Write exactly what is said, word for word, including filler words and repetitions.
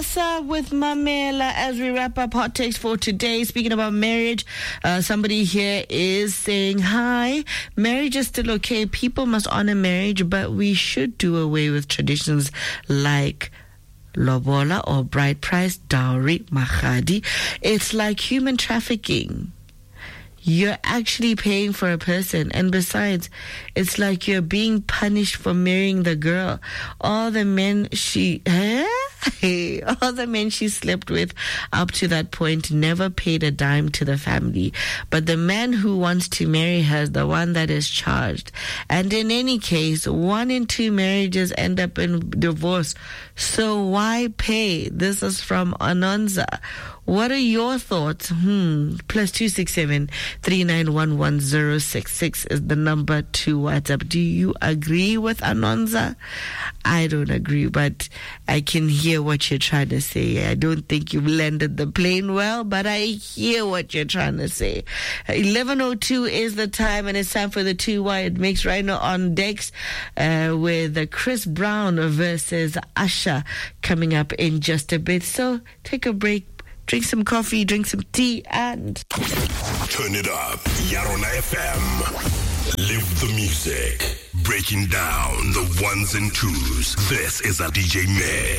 Kusasa with Mamela as we wrap up hot takes for today. Speaking about marriage, uh, somebody here is saying, hi, marriage is still okay. People must honor marriage, but we should do away with traditions like lobola or bride price, dowry, mahadi. It's like human trafficking. You're actually paying for a person, and besides, it's like you're being punished for marrying the girl. All the men she eh? all the men she slept with up to that point never paid a dime to the family, but the man who wants to marry her is the one that is charged. And in any case, one in two marriages end up in divorce, so why pay? This is from Anonza. What are your thoughts? Hmm. Plus two six seven three nine one one zero six six is the number to WhatsApp. Do you agree with Anonza? I don't agree, but I can hear what you're trying to say. I don't think you've landed the plane well, but I hear what you're trying to say. eleven oh two is the time, and it's time for the two Wired Mix right now on decks uh, with Chris Brown versus Usher coming up in just a bit. So take a break. Drink some coffee, drink some tea, and turn it up. Yarona F M. Live the music. Breaking down the ones and twos. This is a D J May.